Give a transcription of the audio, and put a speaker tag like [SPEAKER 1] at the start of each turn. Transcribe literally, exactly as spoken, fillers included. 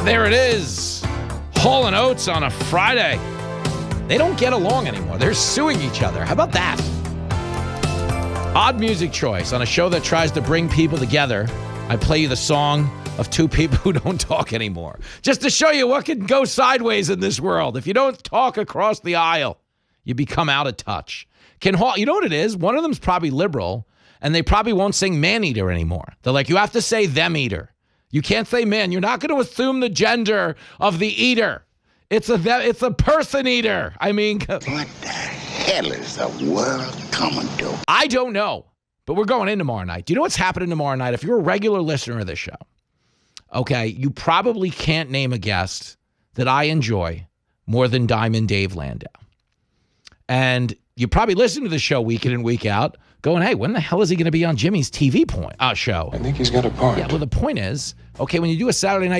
[SPEAKER 1] There it is. Hall and Oates on a Friday. They don't get along anymore. They're suing each other. How about that? Odd music choice on a show that tries to bring people together. I play you the song of two people who don't talk anymore. Just to show you what can go sideways in this world. If you don't talk across the aisle, you become out of touch. Can Hall, you know what it is? One of them's probably liberal, and they probably won't sing man-eater anymore. They're like, you have to say them-eater. You can't say man. You're not going to assume the gender of the eater. It's a it's a person eater. I mean,
[SPEAKER 2] what the hell is the world coming to?
[SPEAKER 1] I don't know, but we're going in tomorrow night. Do you know what's happening tomorrow night? If you're a regular listener of this show, okay, you probably can't name a guest that I enjoy more than Diamond Dave Landau. And you probably listen to the show week in and week out going, hey, when the hell is he going to be on Jimmy's T V point, uh, show?
[SPEAKER 3] I think he's got a point.
[SPEAKER 1] Yeah, well, the point is, okay, when you do a Saturday night